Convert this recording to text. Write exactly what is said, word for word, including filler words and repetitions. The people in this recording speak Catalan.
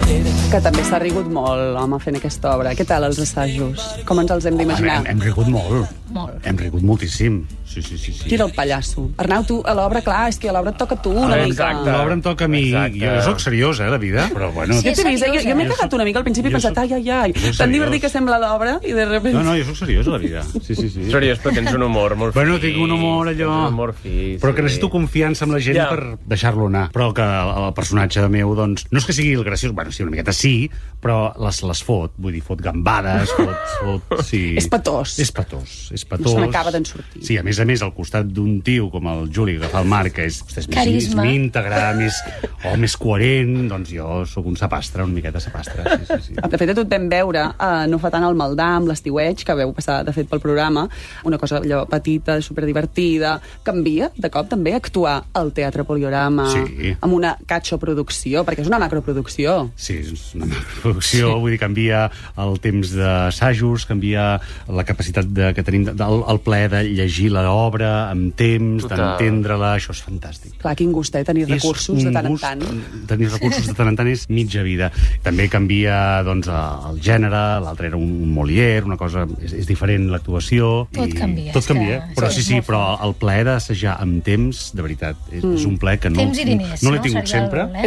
Que també s'ha rigut molt, home, fent aquesta obra. Què tal, els assajos? Com ens els hem d'imaginar? Hem, hem rigut molt. Molt. Hem rigut moltíssim. Sí, sí, sí, sí. Qui era el pallasso? Arnau, tu, a l'obra, clar, és que a l'obra et toca a tu una Ah, mica. exacte. L'obra em toca a mi. Exacte. Jo soc seriós, eh, la vida, però bueno... Sí, és t'he vist, eh? seriós, Jo, jo m'he eh? cagat una mica al principi i he Jo pensat, soc- ai, ai, ai, jo soc tan divertit seriós. que sembla l'obra i de repente... No, no, jo soc seriós a la vida. Sí, sí, sí. Seriós, però tens un humor molt fi. Bueno, tinc un humor allò... Tens un humor fi, Però que sí. necessito confiança amb la gent Ja. per deixar-lo anar. Però que el, el personatge meu, doncs... No és que sigui el graciós, bueno, sí, una miqueta sí, però les, les fot. Vull dir, fot gambades, fot... fot sí. És petós. És petós, és petós. No se n'acaba d'en sortir. Sí, a més a més, al costat d'un tio com el Juli, que fa el Marc, que és, ostres, més, més Carisma. íntegre, més, o més coherent, doncs jo sóc un sapastre, una miqueta sapastre. Sí, sí, sí. De fet, a tu et vam veure, eh, no fa tant el Maldà, amb l'estiueig, que veu passar, de fet, pel programa, una cosa allò petita, superdivertida. Canvia, de cop, també, actuar al Teatre Poliorama, Sí. amb una catxoproducció, perquè és una macroproducció. Sí, és una producció, sí. Vull dir, canvia el temps d'assajos, canvia la capacitat de, que tenim, de, el, el plaer de llegir l'obra amb temps, Total. d'entendre-la, això és fantàstic. Clar, quin gust, eh, tenir És recursos de un tant en gust, tant. Tenir recursos de tant en tant és mitja vida. També canvia, doncs, el gènere, l'altre era un, un Molière, una cosa... És, és diferent l'actuació. Tot i canvia, Tot és que canvia, però sí, sí, sí, és molt però el plaer d'assajar amb temps, de veritat, és, mm. és un plaer que no, Temps i diners, no l'he no? tingut Seria el- sempre. eh?